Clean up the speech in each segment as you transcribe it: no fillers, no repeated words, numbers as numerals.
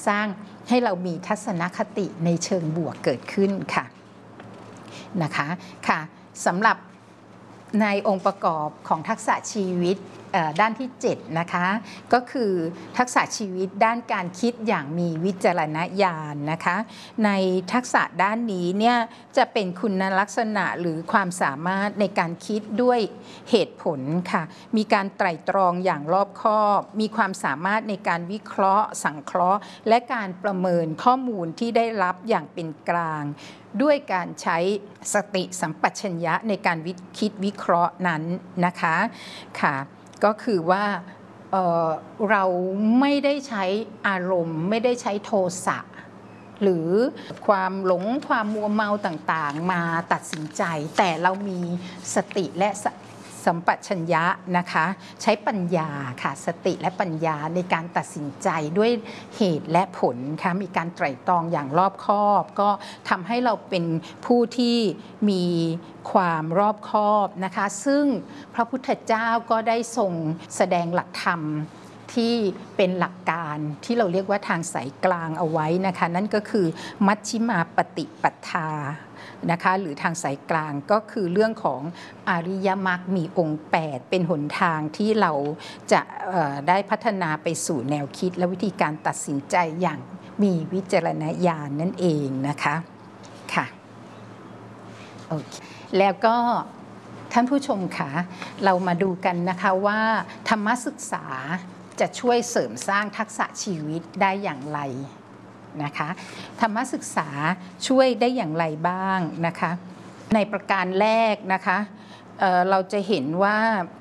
สร้างให้เรามีทัศนคติในเชิงบวกเกิดขึ้นค่ะนะคะค่ะสำหรับในองค์ประกอบของทักษะชีวิตด้านที่7นะคะก็คือทักษะชีวิตด้านการคิดอย่างมีวิจารณญาณนะคะในทักษะด้านนี้เนี่ยจะเป็นคุณลักษณะหรือความสามารถในการคิดด้วยเหตุผลค่ะมีการไตร่ตรองอย่างรอบคอบมีความสามารถในการวิเคราะห์สังเคราะห์และการประเมินข้อมูลที่ได้รับอย่างเป็นกลางด้วยการใช้สติสัมปชัญญะในการคิดวิเคราะห์นั้นนะคะค่ะก็คือว่าเราไม่ได้ใช้อารมณ์ไม่ได้ใช้โทสะหรือความหลงความมัวเมาต่างๆมาตัดสินใจแต่เรามีสติและสัมปชัญญะนะคะใช้ปัญญาค่ะสติและปัญญาในการตัดสินใจด้วยเหตุและผลค่ะมีการไตร่ตรองอย่างรอบคอบก็ทำให้เราเป็นผู้ที่มีความรอบคอบนะคะซึ่งพระพุทธเจ้าก็ได้ทรงแสดงหลักธรรมที่เป็นหลักการที่เราเรียกว่าทางสายกลางเอาไว้นะคะนั่นก็คือมัชฌิมาปฏิปทานะคะหรือทางสายกลางก็คือเรื่องของอริยมรรคมีองค์8เป็นหนทางที่เราจะได้พัฒนาไปสู่แนวคิดและวิธีการตัดสินใจอย่างมีวิจารณญาณนั่นเองนะคะค่ะโอเคแล้วก็ท่านผู้ชมคะเรามาดูกันนะคะว่าธรรมศึกษาจะช่วยเสริมสร้างทักษะชีวิตได้อย่างไรนะคะธรรมศึกษาช่วยได้อย่างไรบ้างนะคะในประการแรกนะคะเราจะเห็นว่า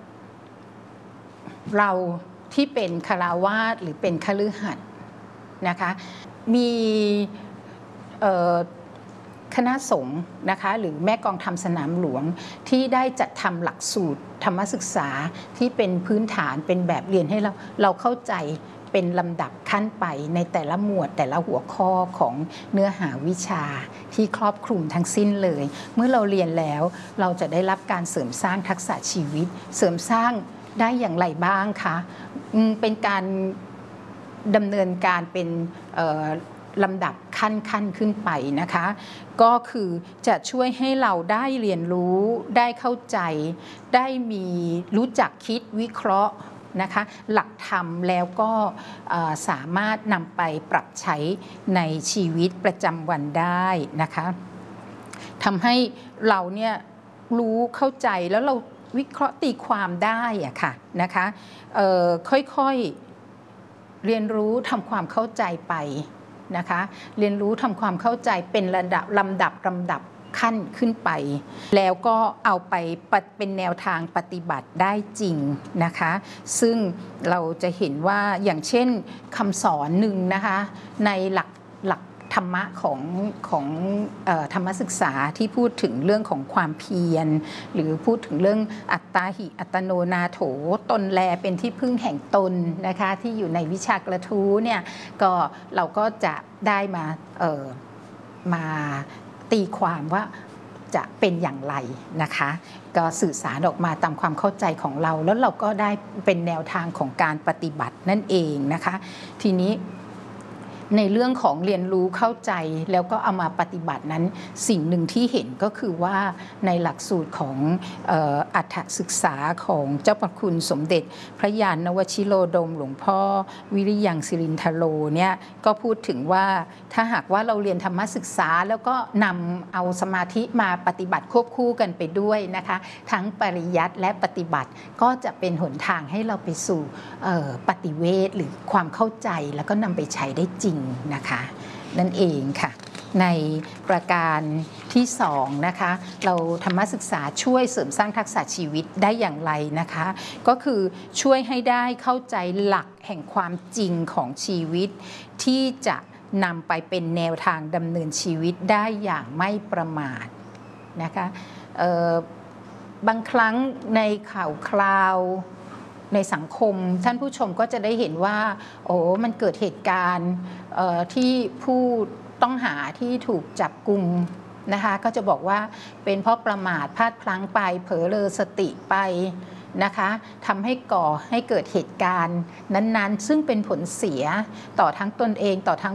เราที่เป็นฆราวาสหรือเป็นคฤหัสถ์นะคะมีคณะสงฆ์นะคะหรือแม่กองธรรมสนามหลวงที่ได้จัดทำหลักสูตรธรรมศึกษาที่เป็นพื้นฐานเป็นแบบเรียนให้เราเข้าใจเป็นลำดับขั้นไปในแต่ละหมวดแต่ละหัวข้อของเนื้อหาวิชาที่ครอบคลุมทั้งสิ้นเลยเมื่อเราเรียนแล้วเราจะได้รับการเสริมสร้างทักษะชีวิตเสริมสร้างได้อย่างไรบ้างคะเป็นการดำเนินการเป็นลำดับขั้นขึ้นไปนะคะก็คือจะช่วยให้เราได้เรียนรู้ได้เข้าใจได้มีรู้จักคิดวิเคราะห์นะคะหลักธรรมแล้วก็สามารถนำไปปรับใช้ในชีวิตประจำวันได้นะคะทำให้เราเนี่ยรู้เข้าใจแล้วเราวิเคราะห์ตีความได้อะค่ะนะคะค่อยๆเรียนรู้ทำความเข้าใจไปนะคะเรียนรู้ทำความเข้าใจเป็นลำดับขั้นขึ้นไปแล้วก็เอาไปเป็นแนวทางปฏิบัติได้จริงนะคะซึ่งเราจะเห็นว่าอย่างเช่นคำสอนหนึ่งนะคะในหลักธรรมะของธรรมศึกษาที่พูดถึงเรื่องของความเพียรหรือพูดถึงเรื่องอัตตาหิอัตโนนาโถตนแลเป็นที่พึ่งแห่งตนนะคะที่อยู่ในวิชากระทู้เนี่ยก็เราก็จะได้มาตีความว่าจะเป็นอย่างไรนะคะก็สื่อสารออกมาตามความเข้าใจของเราแล้วเราก็ได้เป็นแนวทางของการปฏิบัตินั่นเองนะคะทีนี้ในเรื่องของเรียนรู้เข้าใจแล้วก็เอามาปฏิบัตินั้นสิ่งหนึ่งที่เห็นก็คือว่าในหลักสูตรของอัฏฐศึกษาของเจ้าพระคุณสมเด็จพระยานวชิโรดมหลวงพ่อวิริยังสิรินทโรเนี่ยก็พูดถึงว่าถ้าหากว่าเราเรียนธรรมศึกษาแล้วก็นำเอาสมาธิมาปฏิบัติควบคู่กันไปด้วยนะคะทั้งปริยัติและปฏิบัติก็จะเป็นหนทางให้เราไปสู่ปฏิเวทหรือความเข้าใจแล้วก็นำไปใช้ได้จริงนะคะนั่นเองค่ะในประการที่2นะคะเราธรรมศึกษาช่วยเสริมสร้างทักษะชีวิตได้อย่างไรนะคะก็คือช่วยให้ได้เข้าใจหลักแห่งความจริงของชีวิตที่จะนำไปเป็นแนวทางดำเนินชีวิตได้อย่างไม่ประมาทนะคะบางครั้งในข่าวคราวในสังคมท่านผู้ชมก็จะได้เห็นว่ามันเกิดเหตุการณ์ที่ผู้ต้องหาที่ถูกจับกุมนะคะก็จะบอกว่าเป็นเพราะประมาทพลาดพลั้งไปเผลอเลอสติไปนะคะทำให้ก่อให้เกิดเหตุการณ์นั้นๆซึ่งเป็นผลเสียต่อทั้งตนเองต่อทั้ง